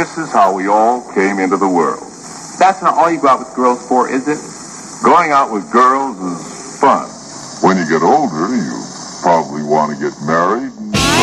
This is how we all came into the world. That's not all you go out with girls for, is it? Going out with girls is fun. When you get older, you probably want to get married